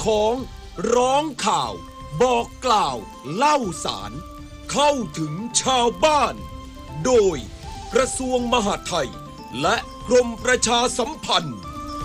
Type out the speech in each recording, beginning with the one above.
ของร้องข่าวบอกกล่าวเล่าสารเข้าถึงชาวบ้านโดยกระทรวงมหาดไทยและกรมประชาสัมพันธ์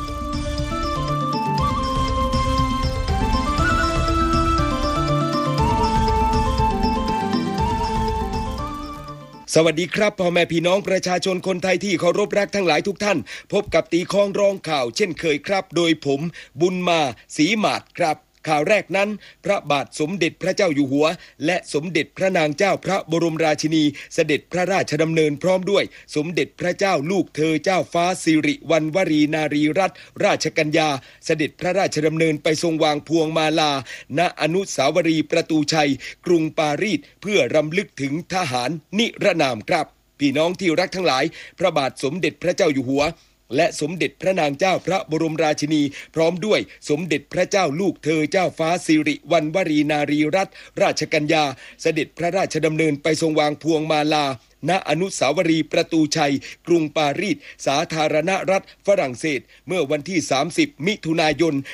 สวัสดีครับพ่อแม่พี่น้องประชาชนคนไทยที่เคารพรักทั้งหลายทุกท่านพบกับตีคองร้องข่าวเช่นเคยครับโดยผมบุญมาศรีหมาดครับข่าวแรกนั้นพระบาทสมเด็จพระเจ้าอยู่หัวและสมเด็จพระนางเจ้าพระบรมราชินีเสด็จพระราชดำเนินพร้อมด้วยสมเด็จพระเจ้าลูกเธอเจ้าฟ้าสิริวัณวรีนารีรัตนราชกัญญาเสด็จพระราชดำเนินไปทรงวางพวงมาลาณอนุสาวรีย์ประตูชัยกรุงปารีสเพื่อรำลึกถึงทหารนิรนามครับพี่น้องที่รักทั้งหลายพระบาทสมเด็จพระเจ้าอยู่หัวและสมเด็จพระนางเจ้าพระบรมราชินีพร้อมด้วยสมเด็จพระเจ้าลูกเธอเจ้าฟ้าสิริวัณวรีนารีรัตนราชกัญญาเสด็จพระราชดำเนินไปทรงวางพวงมาลาณอนุสาวรีย์ประตูชัยกรุงปารีสสาธารณรัฐฝรั่งเศสเมื่อวันที่30มิถุนายน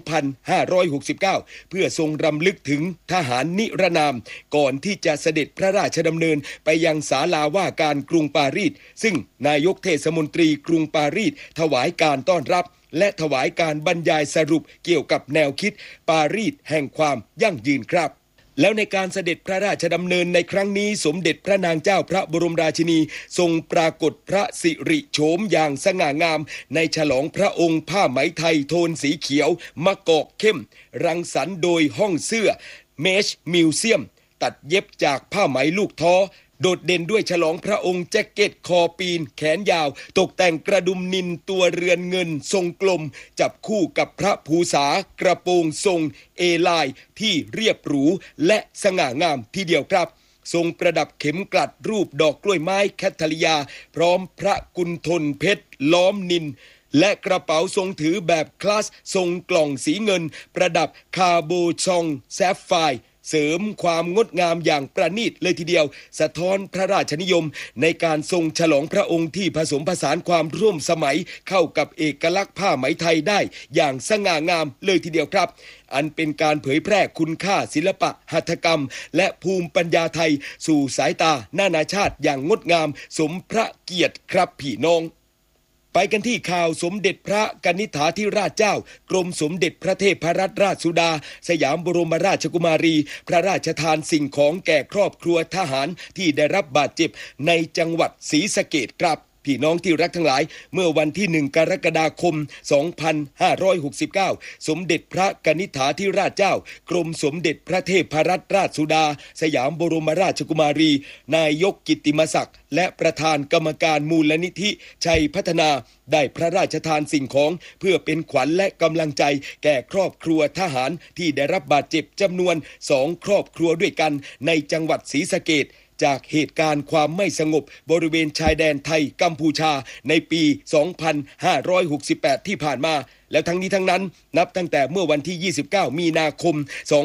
2569เพื่อทรงรำลึกถึงทหารนิรนามก่อนที่จะเสด็จพระราชดำเนินไปยังศาลาว่าการกรุงปารีสซึ่งนายกเทศมนตรีกรุงปารีสถวายการต้อนรับและถวายการบรรยายสรุปเกี่ยวกับแนวคิดปารีสแห่งความยั่งยืนครับแล้วในการเสด็จพระราชดำเนินในครั้งนี้สมเด็จพระนางเจ้าพระบรมราชินีทรงปรากฏพระสิริโฉมอย่างสง่างามในฉลองพระองค์ผ้าไหมไทยโทนสีเขียวมะกอกเข้มรังสรรค์โดยห้องเสื้อเมชมิวเซียมตัดเย็บจากผ้าไหมลูกท้อโดดเด่นด้วยฉลองพระองค์แจ็คเก็ตคอปีนแขนยาวตกแต่งกระดุมนิลตัวเรือนเงินทรงกลมจับคู่กับพระภูษากระโปรงทรงเอลายที่เรียบหรูและสง่างามทีเดียวครับทรงประดับเข็มกลัดรูปดอกกล้วยไม้แคทาลิยาพร้อมพระกุณฑลเพชรล้อมนิลและกระเป๋าทรงถือแบบคลาสทรงกล่องสีเงินประดับคาโบชองแซฟไฟร์เสริมความงดงามอย่างประณีตเลยทีเดียวสะท้อนพระราชนิยมในการทรงฉลองพระองค์ที่ผสมผสานความร่วมสมัยเข้ากับเอกลักษณ์ผ้าไหมไทยได้อย่างสง่างามเลยทีเดียวครับอันเป็นการเผยแพร่คุณค่าศิลปะหัตถกรรมและภูมิปัญญาไทยสู่สายตานานาชาติอย่างงดงามสมพระเกียรติครับพี่น้องไปกันที่ข่าวสมเด็จพระกนิษฐาธิราชเจ้ากรมสมเด็จพระเทพรัตนราชสุดาสยามบรมราชกุมารีพระราชทานสิ่งของแก่ครอบครัวทหารที่ได้รับบาดเจ็บในจังหวัดศรีสะเกษครับพี่น้องที่รักทั้งหลายเมื่อวันที่1กรกฎาคม2569สมเด็จพระกนิษฐาธิราชเจ้ากรมสมเด็จพระเทพรัตนราชสุดาสยามบรมราชกุมารีนายกกิตติมศักดิ์และประธานกรรมการมูลนิธิชัยพัฒนาได้พระราชทานสิ่งของเพื่อเป็นขวัญและกำลังใจแก่ครอบครัวทหารที่ได้รับบาดเจ็บจำนวน2ครอบครัวด้วยกันในจังหวัดศรีสะเกษจากเหตุการณ์ความไม่สงบบริเวณชายแดนไทยกัมพูชาในปี2568ที่ผ่านมาแล้วทั้งนี้ทั้งนั้นนับตั้งแต่เมื่อวันที่29มีนาคม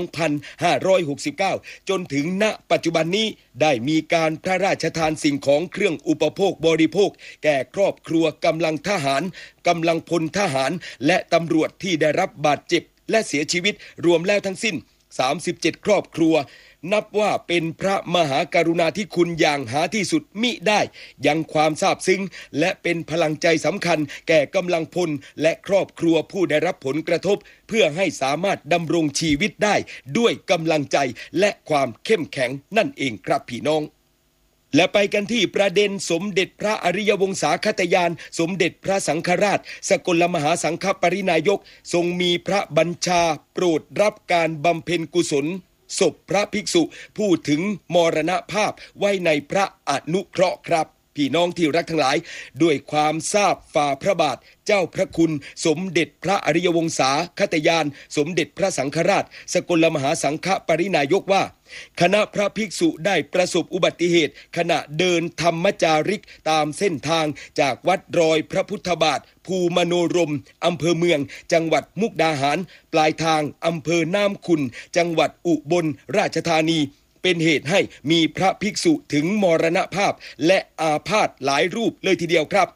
2569จนถึงณปัจจุบันนี้ได้มีการพระราชทานสิ่งของเครื่องอุปโภคบริโภคแก่ครอบครัวกำลังทหารกำลังพลทหารและตำรวจที่ได้รับบาดเจ็บและเสียชีวิตรวมแล้วทั้งสิ้น37ครอบครัวนับว่าเป็นพระมหากรุณาธิคุณอย่างหาที่สุดมิได้ยังความซาบซึ้งและเป็นพลังใจสำคัญแก่กำลังพลและครอบครัวผู้ได้รับผลกระทบเพื่อให้สามารถดำรงชีวิตได้ด้วยกำลังใจและความเข้มแข็งนั่นเองครับพี่น้องและไปกันที่ประเด็นสมเด็จพระอริยวงศาคตญาณสมเด็จพระสังฆราชสกลมหาสังฆปรินายกทรงมีพระบัญชาโปรดรับการบำเพ็ญกุศลศพพระภิกษุผู้ถึงมรณภาพไว้ในพระอนุเคราะห์ครับพี่น้องที่รักทั้งหลายด้วยความทราบฝ่าพระบาทเจ้าพระคุณสมเด็จพระอริยวงศาคตญาณสมเด็จพระสังฆราชสกลมหาสังฆปรินายกว่าคณะพระภิกษุได้ประสบอุบัติเหตุขณะเดินธรรมจาริกตามเส้นทางจากวัดรอยพระพุทธบาทภูมโนรมอำเภอเมืองจังหวัดมุกดาหารปลายทางอำเภอน้ำขุ่นจังหวัดอุบลราชธานีเป็นเหตุให้มีพระภิกษุถึงมรณภาพและอาพาธหลายรูปเลยทีเดียวครับ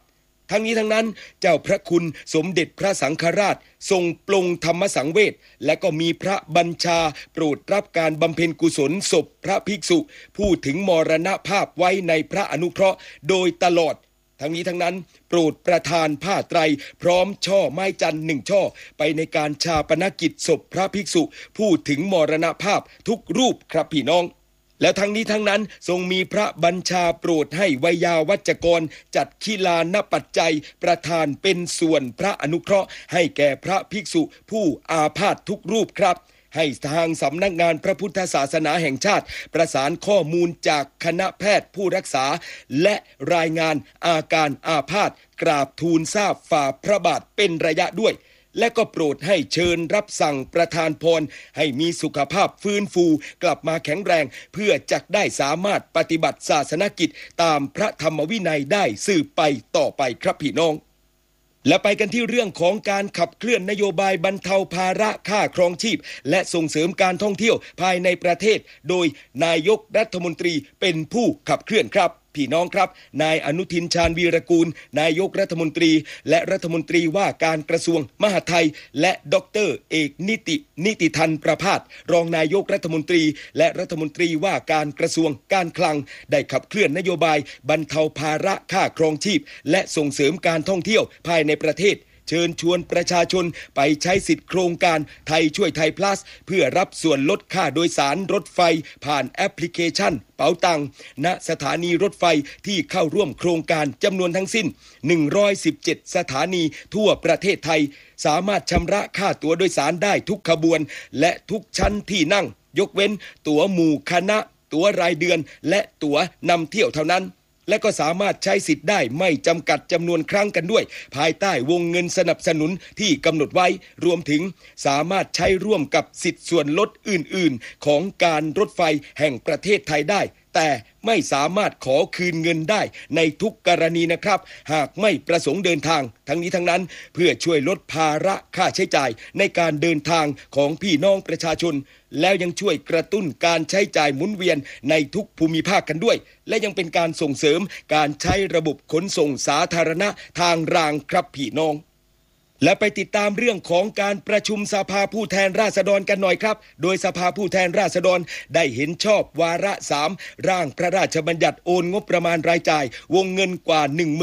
ทั้งนี้ทั้งนั้นเจ้าพระคุณสมเด็จพระสังฆราชทรงปลงธรรมสังเวชและก็มีพระบัญชาโปรดรับการบำเพ็ญกุศลศพพระภิกษุผู้ถึงมรณภาพไว้ในพระอนุเคราะห์โดยตลอดทั้งนี้ทั้งนั้นโปรดประทานผ้าไตรพร้อมช่อไม้จันทร์1 ช่อไปในการชาปนกิจศพพระภิกษุผู้ถึงมรณภาพทุกรูปครับพี่น้องแล้วทั้งนี้ทั้งนั้นทรงมีพระบัญชาโปรดให้ไวยาวัจกรจัดขีลานปัจจัยประทานเป็นส่วนพระอนุเคราะห์ให้แก่พระภิกษุผู้อาพาธทุกรูปครับให้ทางสำนักงานพระพุทธศาสนาแห่งชาติประสานข้อมูลจากคณะแพทย์ผู้รักษาและรายงานอาการอาพาธกราบทูลทราบฝ่าพระบาทเป็นระยะด้วยและก็โปรดให้เชิญรับสั่งประทานพรให้มีสุขภาพฟื้นฟูกลับมาแข็งแรงเพื่อจักได้สามารถปฏิบัติศาสนกิจตามพระธรรมวินัยได้สืบไปต่อไปครับพี่น้องและไปกันที่เรื่องของการขับเคลื่อนนโยบายบรรเทาภาระค่าครองชีพและส่งเสริมการท่องเที่ยวภายในประเทศโดยนายกรัฐมนตรีเป็นผู้ขับเคลื่อนครับพี่น้องครับนายอนุทินชาญวีรกูลนายกรัฐมนตรีและรัฐมนตรีว่าการกระทรวงมหาดไทยและดร.เอกนิติธรรมประภาสรองนายกรัฐมนตรีและรัฐมนตรีว่าการกระทรวงการคลังได้ขับเคลื่อนนโยบายบรรเทาภาระค่าครองชีพและส่งเสริมการท่องเที่ยวภายในประเทศเชิญชวนประชาชนไปใช้สิทธิโครงการไทยช่วยไทย plus เพื่อรับส่วนลดค่าโดยสารรถไฟผ่านแอปพลิเคชันเป๋าตังณสถานีรถไฟที่เข้าร่วมโครงการจำนวนทั้งสิ้น117สถานีทั่วประเทศไทยสามารถชำระค่าตั๋วโดยสารได้ทุกขบวนและทุกชั้นที่นั่งยกเว้นตั๋วหมู่คณะตั๋วรายเดือนและตั๋วนำเที่ยวเท่านั้นและก็สามารถใช้สิทธิ์ได้ไม่จำกัดจำนวนครั้งกันด้วยภายใต้วงเงินสนับสนุนที่กำหนดไว้รวมถึงสามารถใช้ร่วมกับสิทธิ์ส่วนลดอื่นๆของการรถไฟแห่งประเทศไทยได้แต่ไม่สามารถขอคืนเงินได้ในทุกกรณีนะครับหากไม่ประสงค์เดินทางทั้งนี้ทั้งนั้นเพื่อช่วยลดภาระค่าใช้จ่ายในการเดินทางของพี่น้องประชาชนแล้วยังช่วยกระตุ้นการใช้จ่ายหมุนเวียนในทุกภูมิภาคกันด้วยและยังเป็นการส่งเสริมการใช้ระบบขนส่งสาธารณะทางรางครับพี่น้องและไปติดตามเรื่องของการประชุมสภาผู้แทนราษฎรกันหน่อยครับโดยสภาผู้แทนราษฎรได้เห็นชอบวาระ3ร่างพระราชบัญญัติโอนงบประมาณรายจ่ายวงเงินกว่า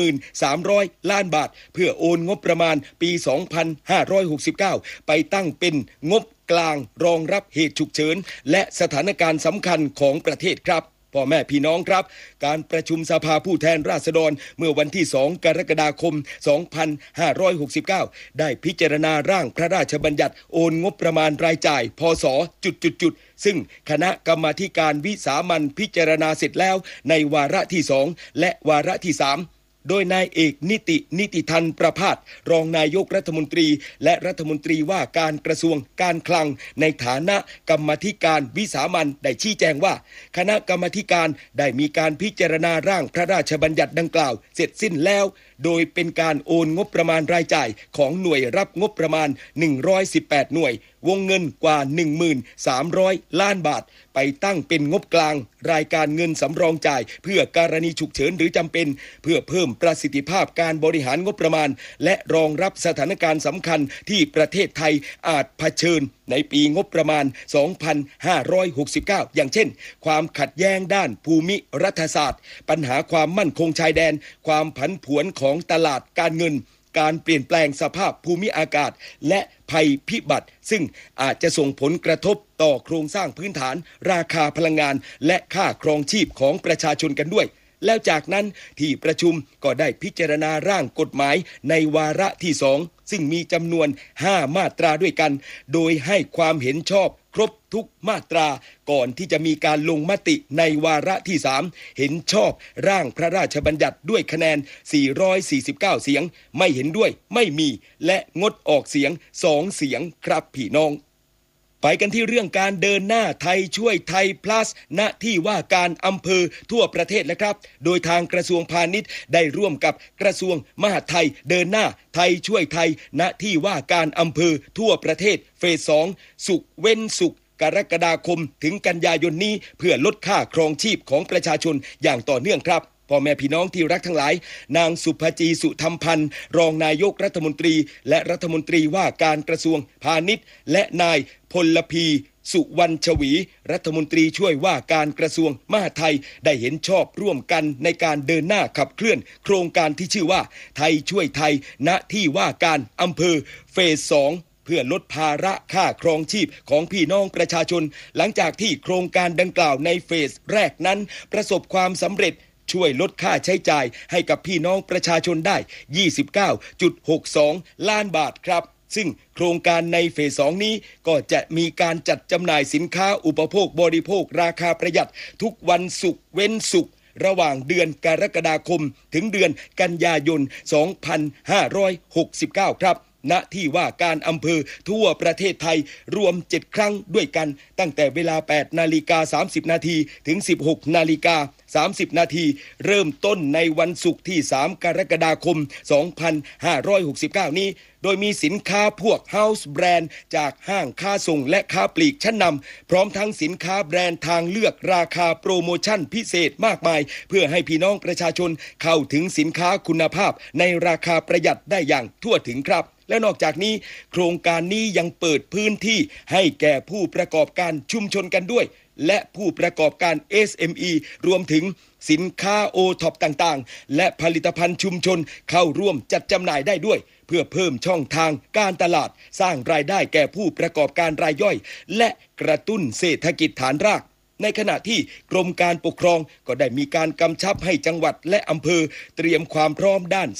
13,000 ล้านบาทเพื่อโอนงบประมาณปี 2569 ไปตั้งเป็นงบกลางรองรับเหตุฉุกเฉินและสถานการณ์สำคัญของประเทศครับพ่อแม่พี่น้องครับการประชุมสภาผู้แทนราษฎรเมื่อวันที่2 กรกฎาคม 2569 ได้พิจารณาร่างพระราชบัญญัติโอนงบประมาณรายจ่ายพศ.ซึ่งคณะกรรมาธิการวิสามัญพิจารณาเสร็จแล้วในวาระที่2และวาระที่3โดยนายเอกนิติธรรมประภาสรองนายกรัฐมนตรีและรัฐมนตรีว่าการกระทรวงการคลังในฐานะกรรมาธิการวิสามัญได้ชี้แจงว่าคณะกรรมาธิการได้มีการพิจารณาร่างพระราชบัญญัติดังกล่าวเสร็จสิ้นแล้วโดยเป็นการโอนงบประมาณรายจ่ายของหน่วยรับงบประมาณ118หน่วยวงเงินกว่า 13,000 ล้านบาทไปตั้งเป็นงบกลางรายการเงินสำรองจ่ายเพื่อกรณีฉุกเฉินหรือจำเป็นเพื่อเพิ่มประสิทธิภาพการบริหารงบประมาณและรองรับสถานการณ์สำคัญที่ประเทศไทยอาจเผชิญในปีงบประมาณ 2569 อย่างเช่นความขัดแย้งด้านภูมิรัฐศาสตร์ปัญหาความมั่นคงชายแดนความผันผวนของตลาดการเงินการเปลี่ยนแปลงสภาพภูมิอากาศและภัยพิบัติซึ่งอาจจะส่งผลกระทบต่อโครงสร้างพื้นฐานราคาพลังงานและค่าครองชีพของประชาชนกันด้วยแล้วจากนั้นที่ประชุมก็ได้พิจารณาร่างกฎหมายในวาระที่2ซึ่งมีจำนวน5มาตราด้วยกันโดยให้ความเห็นชอบครบทุกมาตราก่อนที่จะมีการลงมติในวาระที่3เห็นชอบร่างพระราชบัญญัติด้วยคะแนน449เสียงไม่เห็นด้วยไม่มีและงดออกเสียง2เสียงครับพี่น้องไปกันที่เรื่องการเดินหน้าไทยช่วยไทย plus ณที่ว่าการอำเภอทั่วประเทศนะครับโดยทางกระทรวงพาณิชย์ได้ร่วมกับกระทรวงมหาดไทยเดินหน้าไทยช่วยไทยณที่ว่าการอำเภอทั่วประเทศเฟส2ศุกร์เว้นศุกร์กรกฎาคมถึงกันยายนนี้เพื่อลดค่าครองชีพของประชาชนอย่างต่อเนื่องครับพ่อแม่พี่น้องที่รักทั้งหลายนางสุภจีสุธรรมพันธ์รองนายกรัฐมนตรีและรัฐมนตรีว่าการกระทรวงพาณิชย์และนายพลพีสุวรรณชวีรัฐมนตรีช่วยว่าการกระทรวงมหาดไทยได้เห็นชอบร่วมกันในการเดินหน้าขับเคลื่อนโครงการที่ชื่อว่าไทยช่วยไทยณที่ว่าการอำเภอเฟส 2เพื่อลดภาระค่าครองชีพของพี่น้องประชาชนหลังจากที่โครงการดังกล่าวในเฟสแรกนั้นประสบความสำเร็จช่วยลดค่าใช้จ่ายให้กับพี่น้องประชาชนได้ 29.62 ล้านบาทครับซึ่งโครงการในเฟส 2นี้ก็จะมีการจัดจำหน่ายสินค้าอุปโภคบริโภคราคาประหยัดทุกวันศุกร์เว้นศุกร์ระหว่างเดือนกรกฎาคมถึงเดือนกันยายน 2569 ครับณที่ว่าการอำเภอทั่วประเทศไทยรวม7ครั้งด้วยกันตั้งแต่เวลา 8:30 นาทีถึง 16:30 นาทีเริ่มต้นในวันศุกร์ที่3กรกฎาคม 2569 นี้โดยมีสินค้าพวก House Brand จากห้างค้าส่งและค้าปลีกชั้นนำพร้อมทั้งสินค้าแบรนด์ทางเลือกราคาโปรโมชั่นพิเศษมากมายเพื่อให้พี่น้องประชาชนเข้าถึงสินค้าคุณภาพในราคาประหยัดได้อย่างทั่วถึงครับและนอกจากนี้โครงการนี้ยังเปิดพื้นที่ให้แก่ผู้ประกอบการชุมชนกันด้วยและผู้ประกอบการ SME รวมถึงสินค้า OTOP ต่างๆและผลิตภัณฑ์ชุมชนเข้าร่วมจัดจำหน่ายได้ด้วยเพื่อเพิ่มช่องทางการตลาดสร้างรายได้แก่ผู้ประกอบการรายย่อยและกระตุ้นเศรษฐกิจฐานรากในขณะที่กรมการปกครองก็ได้มีการกำชับให้จังหวัดและอำเภอเตรียมความพร้อมด้าน